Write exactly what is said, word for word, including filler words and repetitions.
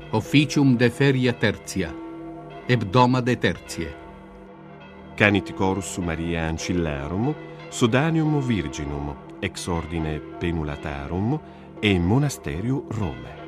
officium de feria tertia, hebdomade tertie. Canit corus Mariae ancillarum, sodanium virginum, ex ordine penulatarum, e monasterium Rome.